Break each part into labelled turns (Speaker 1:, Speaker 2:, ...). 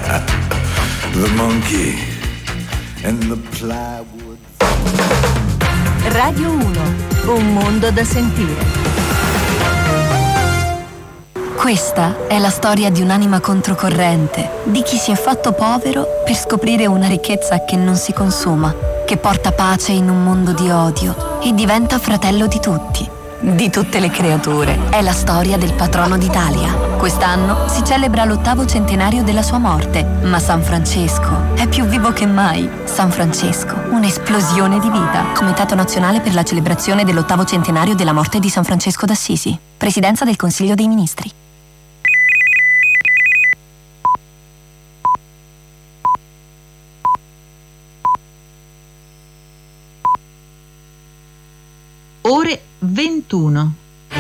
Speaker 1: The monkey and the plywood.
Speaker 2: Radio 1, un mondo da sentire. Questa è la storia di un'anima controcorrente, di chi si è fatto povero per scoprire una ricchezza che non si consuma, che porta pace in un mondo di odio e diventa fratello di tutti, di tutte le creature. È la storia del patrono d'Italia. Quest'anno si celebra l'8° centenario della sua morte, ma San Francesco è più vivo che mai. San Francesco, un'esplosione di vita. Comitato Nazionale per la celebrazione dell'8° centenario della morte di San Francesco d'Assisi. Presidenza del Consiglio dei Ministri.
Speaker 3: Ore 21.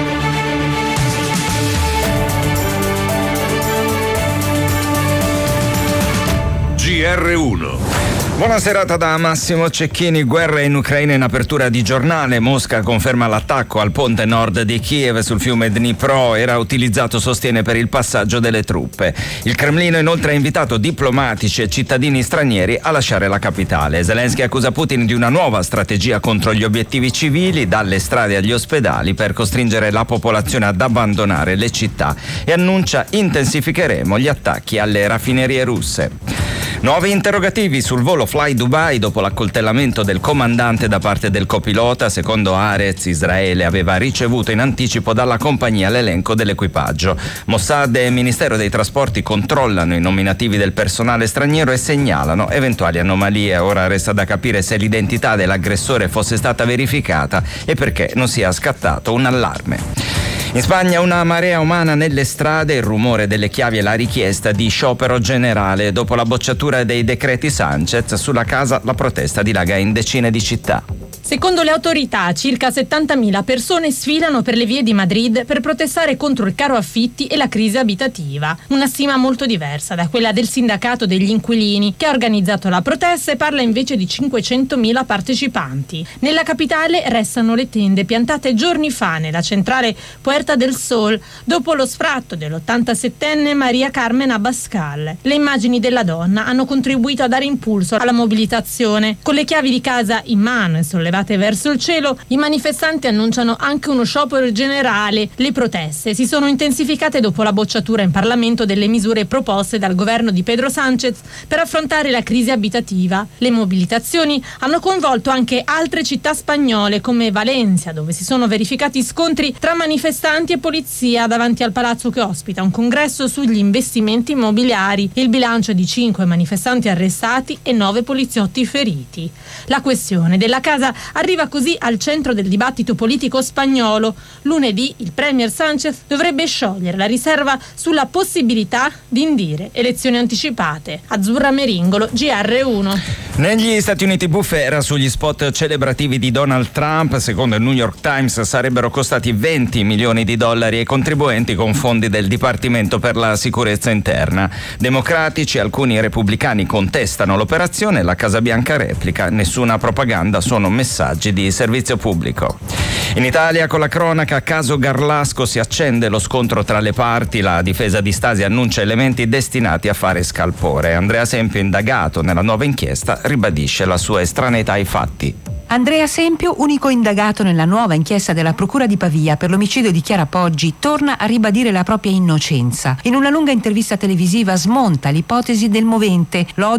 Speaker 1: GR1.
Speaker 4: Buona serata da Massimo Cecchini. Guerra in Ucraina in apertura di giornale. Mosca conferma l'attacco al ponte nord di Kiev sul fiume Dnipro. Era utilizzato, sostiene, per il passaggio delle truppe. Il Cremlino inoltre ha invitato diplomatici e cittadini stranieri a lasciare la capitale. Zelensky accusa Putin di una nuova strategia contro gli obiettivi civili, dalle strade agli ospedali, per costringere la popolazione ad abbandonare le città, e annuncia: intensificheremo gli attacchi alle raffinerie russe. Nuovi interrogativi sul volo Fly Dubai dopo l'accoltellamento del comandante da parte del copilota. Secondo Haaretz, Israele aveva ricevuto in anticipo dalla compagnia l'elenco dell'equipaggio. Mossad e Ministero dei Trasporti controllano i nominativi del personale straniero e segnalano eventuali anomalie. Ora resta da capire se l'identità dell'aggressore fosse stata verificata e perché non sia scattato un allarme. In Spagna una marea umana nelle strade, il rumore delle chiavi e la richiesta di sciopero generale. Dopo la bocciatura dei decreti Sanchez sulla casa, la protesta dilaga in decine di città.
Speaker 5: Secondo le autorità, circa 70.000 persone sfilano per le vie di Madrid per protestare contro il caro affitti e la crisi abitativa. Una stima molto diversa da quella del sindacato degli inquilini, che ha organizzato la protesta e parla invece di 500.000 partecipanti. Nella capitale restano le tende piantate giorni fa nella centrale Puerta del Sol, dopo lo sfratto dell'87enne Maria Carmen Abascal. Le immagini della donna hanno contribuito a dare impulso alla mobilitazione. Con le chiavi di casa in mano e sollevate verso il cielo, i manifestanti annunciano anche uno sciopero generale. Le proteste si sono intensificate dopo la bocciatura in Parlamento delle misure proposte dal governo di Pedro Sánchez per affrontare la crisi abitativa. Le mobilitazioni hanno coinvolto anche altre città spagnole come Valencia, dove si sono verificati scontri tra manifestanti e polizia davanti al palazzo che ospita un congresso sugli investimenti immobiliari. Il bilancio è di 5 manifestanti arrestati e 9 poliziotti feriti. La questione della casa arriva così al centro del dibattito politico spagnolo. Lunedì il premier Sánchez dovrebbe sciogliere la riserva sulla possibilità di indire elezioni anticipate. Azzurra Meringolo, GR1.
Speaker 4: Negli Stati Uniti bufera sugli spot celebrativi di Donald Trump. Secondo il New York Times sarebbero costati $20 milioni ai contribuenti con fondi del Dipartimento per la Sicurezza Interna. Democratici e alcuni repubblicani contestano l'operazione. La Casa Bianca replica: nessuna propaganda, sono messaggi di servizio pubblico. In Italia, con la cronaca, caso Garlasco, si accende lo scontro tra le parti. La difesa di Stasi annuncia elementi destinati a fare scalpore. Andrea Sempio, indagato nella nuova inchiesta, ribadisce la sua estraneità ai fatti.
Speaker 6: Andrea Sempio, unico indagato nella nuova inchiesta della Procura di Pavia per l'omicidio di Chiara Poggi, torna a ribadire la propria innocenza. In una lunga intervista televisiva smonta l'ipotesi del movente.